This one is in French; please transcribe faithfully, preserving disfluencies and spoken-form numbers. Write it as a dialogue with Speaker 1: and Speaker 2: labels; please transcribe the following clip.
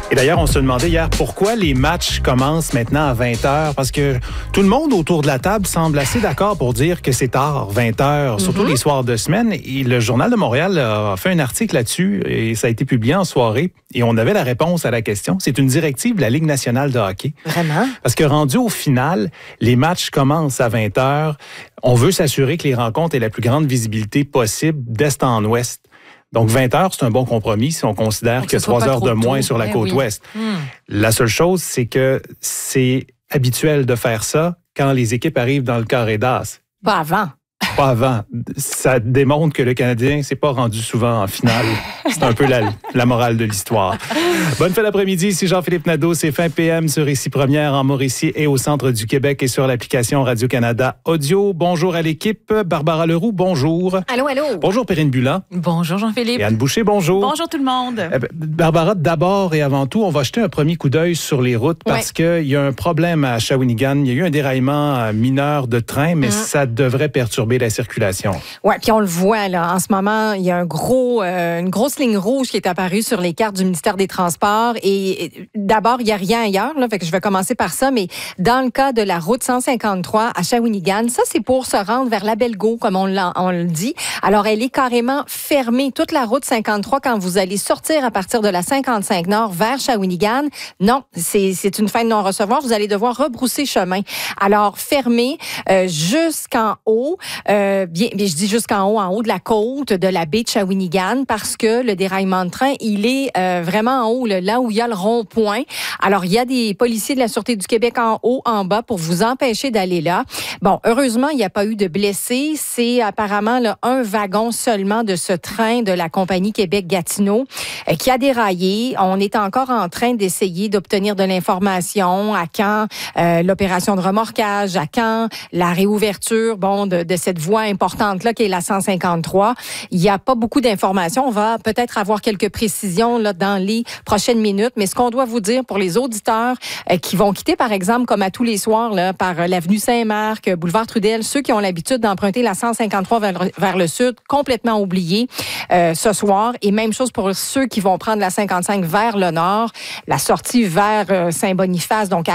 Speaker 1: Et d'ailleurs, on se demandait hier pourquoi les matchs commencent maintenant à vingt heures, parce que tout le monde autour de la table semble assez d'accord pour dire que c'est tard, vingt heures, surtout mm-hmm. les soirs de semaine. Et le Journal de Montréal a fait un article là-dessus et ça a été publié en soirée. Et on avait la réponse à la question. C'est une directive de la Ligue nationale de hockey.
Speaker 2: Vraiment?
Speaker 1: Parce que rendu au final, les matchs commencent à vingt heures. On veut s'assurer que les rencontres aient la plus grande visibilité possible d'est en ouest. Donc, vingt heures, c'est un bon compromis si on considère Donc, que trois heures de moins sur la eh côte oui. ouest. Hmm. La seule chose, c'est que c'est habituel de faire ça quand les équipes arrivent dans le carré d'as.
Speaker 2: Pas avant.
Speaker 1: Pas avant. Ça démontre que le Canadien s'est pas rendu souvent en finale. C'est un peu la, la morale de l'histoire. Bonne fin d'après-midi, ici Jean-Philippe Nadeau. C'est fin P M sur Ici Première en Mauricie et au centre du Québec et sur l'application Radio-Canada Audio. Bonjour à l'équipe. Barbara Leroux, bonjour.
Speaker 2: Allô, allô.
Speaker 1: Bonjour Perrine Bulland.
Speaker 3: Bonjour Jean-Philippe.
Speaker 1: Et Anne Boucher, bonjour.
Speaker 3: Bonjour tout le monde.
Speaker 1: Eh ben, Barbara, d'abord et avant tout, on va jeter un premier coup d'œil sur les routes parce ouais. qu'il y a un problème à Shawinigan. Il y a eu un déraillement mineur de train, mais mmh. ça devrait perturber la circulation.
Speaker 2: Oui, puis on le voit, là. En ce moment, il y a un gros, euh, une grosse ligne rouge qui est apparue sur les cartes du ministère des Transports. Et, et d'abord, il n'y a rien ailleurs, là. Fait que je vais commencer par ça. Mais dans le cas de la route cent cinquante-trois à Shawinigan, ça, c'est pour se rendre vers la Belle-Go, comme on, on le dit. Alors, elle est carrément fermée. Toute la route cinquante-trois, quand vous allez sortir à partir de la cinquante-cinq Nord vers Shawinigan, non, c'est, c'est une fin de non-recevoir. Vous allez devoir rebrousser chemin. Alors, fermée euh, jusqu'en haut. Euh, bien, bien, je dis jusqu'en haut, en haut de la côte de la baie de Shawinigan, parce que le déraillement de train, il est euh, vraiment en haut, là, là où il y a le rond-point. Alors, il y a des policiers de la Sûreté du Québec en haut, en bas, pour vous empêcher d'aller là. Bon, heureusement, il n'y a pas eu de blessés. C'est apparemment là, un wagon seulement de ce train de la compagnie Québec-Gatineau euh, qui a déraillé. On est encore en train d'essayer d'obtenir de l'information à quand euh, l'opération de remorquage, à quand la réouverture bon, de, de cette voie importante là qui est la cent cinquante-trois. Il n'y a pas beaucoup d'informations. On va peut-être avoir quelques précisions là dans les prochaines minutes. Mais ce qu'on doit vous dire pour les auditeurs euh, qui vont quitter, par exemple, comme à tous les soirs là, par euh, l'avenue Saint-Marc, boulevard Trudel, ceux qui ont l'habitude d'emprunter la cent cinquante-trois vers, vers le sud, complètement oubliés euh, ce soir. Et même chose pour ceux qui vont prendre la cinquante-cinq vers le nord, la sortie vers euh, Saint-Boniface, donc à